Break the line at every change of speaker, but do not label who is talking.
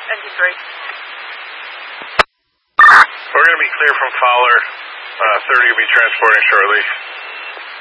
Engine 3.
We're going to be clear from Fowler. 30 will be transporting shortly.